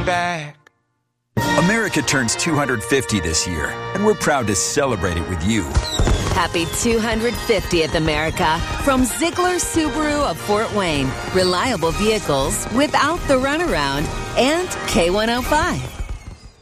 back. America turns 250 this year, and we're proud to celebrate it with you. Happy 250th, America. From Ziegler Subaru of Fort Wayne. Reliable vehicles without the runaround. And K105.